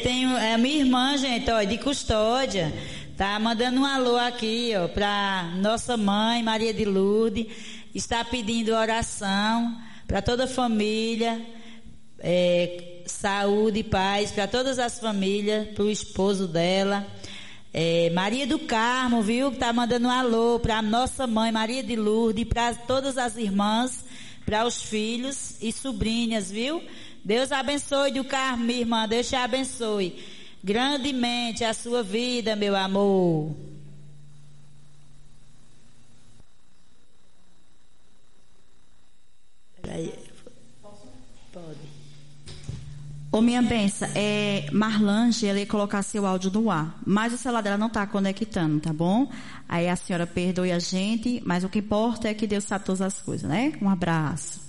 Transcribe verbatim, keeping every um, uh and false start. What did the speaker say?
tem é, a minha irmã, gente, ó, de Custódia, tá mandando um alô aqui, ó, pra nossa mãe, Maria de Lourdes, está pedindo oração para toda a família, é, saúde e paz para todas as famílias, para o esposo dela, é, Maria do Carmo, viu, que tá mandando um alô para nossa mãe, Maria de Lourdes, para todas as irmãs, para os filhos e sobrinhas, viu? Deus abençoe do Carmo, minha irmã, Deus te abençoe grandemente a sua vida, meu amor. Peraí. Pode. Ô, minha benção, é, Marlange, ela ia colocar seu áudio no ar, mas o celular dela não está conectando, tá bom? Aí a senhora perdoe a gente, mas o que importa é que Deus sabe todas as coisas, né? Um abraço.